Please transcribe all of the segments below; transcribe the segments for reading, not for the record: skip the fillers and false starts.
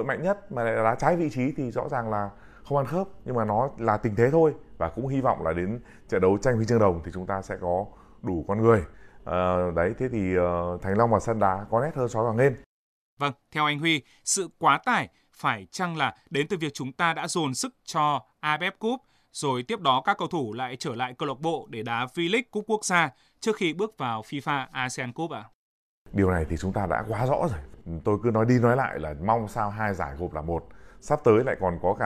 mạnh nhất mà lại đá trái vị trí thì rõ ràng là không ăn khớp, nhưng mà nó là tình thế thôi. Và cũng hy vọng là đến trận đấu tranh huy chương đồng thì chúng ta sẽ có đủ con người. Đấy, thế thì Thành Long vào sân đá có nét hơn Sói Hoàng Lên. Vâng, theo anh Huy, sự quá tải phải chăng là đến từ việc chúng ta đã dồn sức cho AFF Cup, rồi tiếp đó các cầu thủ lại trở lại câu lạc bộ để đá V-League Cúp Quốc gia trước khi bước vào FIFA ASEAN Cup ạ? Điều này thì chúng ta đã quá rõ rồi. Tôi cứ nói đi nói lại là mong sao 2 giải gộp là một. Sắp tới lại còn có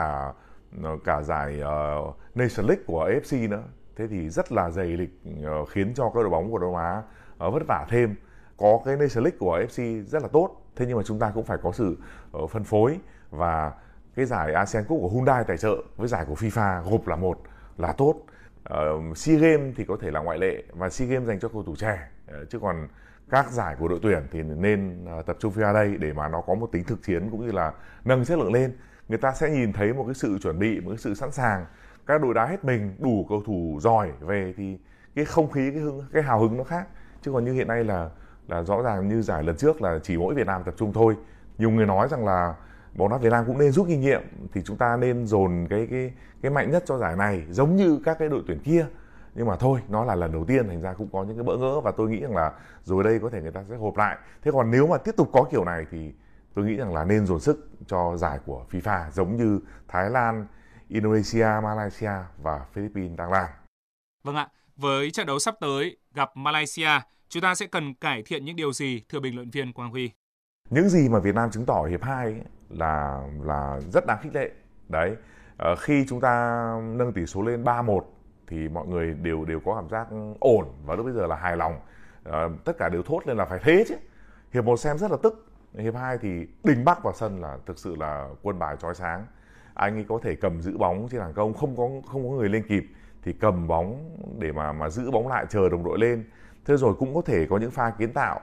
cả giải Nation League của AFC nữa. Thế thì rất là dày lịch, khiến cho các đội bóng của Đông Á vất vả thêm. Có cái Nation League của AFC rất là tốt. Thế nhưng mà chúng ta cũng phải có sự phân phối, và cái giải ASEAN Cup của Hyundai tài trợ với giải của FIFA gộp là một là tốt. SEA Games thì có thể là ngoại lệ, và SEA Games dành cho cầu thủ trẻ, chứ còn các giải của đội tuyển thì nên tập trung vào đây để mà nó có một tính thực chiến cũng như là nâng chất lượng lên. Người ta sẽ nhìn thấy một cái sự chuẩn bị, một cái sự sẵn sàng, các đội đá hết mình, đủ cầu thủ giỏi về thì cái không khí, cái hào hứng nó khác. Chứ còn như hiện nay là rõ ràng như giải lần trước là chỉ mỗi Việt Nam tập trung thôi. Nhiều người nói rằng là bóng đá Việt Nam cũng nên rút kinh nghiệm, thì chúng ta nên dồn cái mạnh nhất cho giải này giống như các cái đội tuyển kia. Nhưng mà thôi, nó là lần đầu tiên, thành ra cũng có những cái bỡ ngỡ, và tôi nghĩ rằng là rồi đây có thể người ta sẽ gộp lại. Thế còn nếu mà tiếp tục có kiểu này thì tôi nghĩ rằng là nên dồn sức cho giải của FIFA giống như Thái Lan, Indonesia, Malaysia và Philippines đang làm. Vâng ạ, với trận đấu sắp tới gặp Malaysia, chúng ta sẽ cần cải thiện những điều gì, thưa bình luận viên Quang Huy? Những gì mà Việt Nam chứng tỏ hiệp 2 ấy là rất đáng khích lệ. Đấy, khi chúng ta nâng tỷ số lên 3-1 thì mọi người đều có cảm giác ổn, và lúc bây giờ là hài lòng. Tất cả đều thốt lên là phải thế chứ. Hiệp 1 xem rất là tức. Hiệp 2 thì Đình Bắc vào sân là thực sự là quân bài chói sáng. Anh ấy có thể cầm giữ bóng trên hàng công, không có người lên kịp thì cầm bóng để mà giữ bóng lại, chờ đồng đội lên. Thế rồi cũng có thể có những pha kiến tạo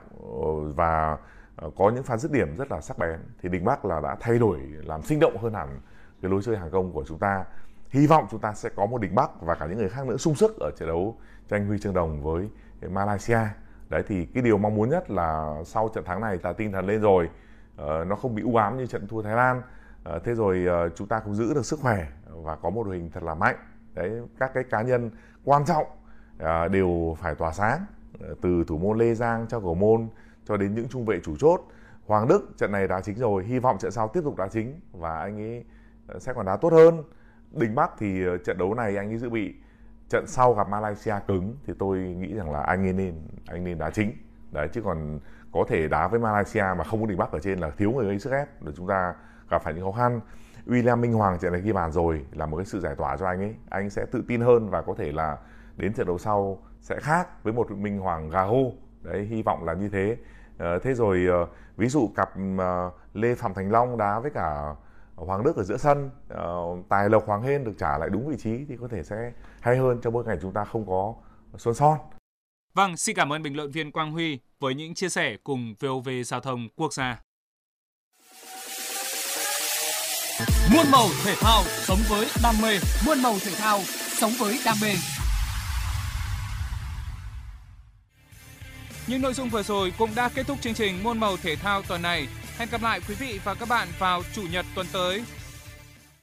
và có những pha dứt điểm rất là sắc bén. Thì Đình Bắc là đã thay đổi, làm sinh động hơn hẳn cái lối chơi hàng công của chúng ta. Hy vọng chúng ta sẽ có một Đình Bắc và cả những người khác nữa sung sức ở trận đấu tranh huy chương đồng với Malaysia. Đấy, thì cái điều mong muốn nhất là sau trận thắng này là tinh thần lên rồi, nó không bị u ám như trận thua Thái Lan. Thế rồi chúng ta cũng giữ được sức khỏe và có một đội hình thật là mạnh. Đấy, các cái cá nhân quan trọng đều phải tỏa sáng, từ thủ môn Lê Giang, Châu Cầu Môn cho đến những trung vệ chủ chốt. Hoàng Đức trận này đá chính rồi, hy vọng trận sau tiếp tục đá chính và anh ấy sẽ còn đá tốt hơn. Đình Bắc thì trận đấu này anh ấy dự bị, trận sau gặp Malaysia cứng thì tôi nghĩ rằng là anh nên đá chính. Đấy, chứ còn có thể đá với Malaysia mà không có Đình Bắc ở trên là thiếu người gây sức ép để chúng ta gặp phải những khó khăn. William Minh Hoàng trận này ghi bàn rồi là một cái sự giải tỏa cho anh ấy. Anh sẽ tự tin hơn và có thể là đến trận đấu sau sẽ khác với một Minh Hoàng gà hô. Đấy, hy vọng là như thế. Thế rồi ví dụ cặp Lê Phạm Thành Long đá với cả Hoàng Đức ở giữa sân, Tài Lộc Hoàng Hên được trả lại đúng vị trí thì có thể sẽ hay hơn trong bối cảnh chúng ta không có Xuân Son. Vâng, xin cảm ơn bình luận viên Quang Huy với những chia sẻ cùng VOV Giao thông Quốc gia. Muôn màu thể thao sống với đam mê, muôn màu thể thao sống với đam mê. Những nội dung vừa rồi cũng đã kết thúc chương trình Muôn màu thể thao tuần này. Hẹn gặp lại quý vị và các bạn vào Chủ nhật tuần tới.